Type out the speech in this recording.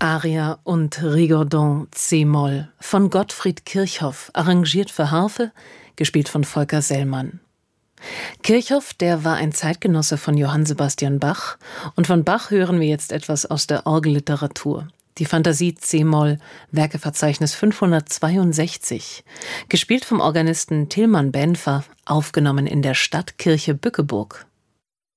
Aria und Rigodon c-Moll von Gottfried Kirchhoff, arrangiert für Harfe, gespielt von Volker Sellmann. Kirchhoff, der war ein Zeitgenosse von Johann Sebastian Bach, und von Bach hören wir jetzt etwas aus der Orgelliteratur. Die Fantasie c-Moll, Werkeverzeichnis 562, gespielt vom Organisten Tilman Benfer, aufgenommen in der Stadtkirche Bückeburg.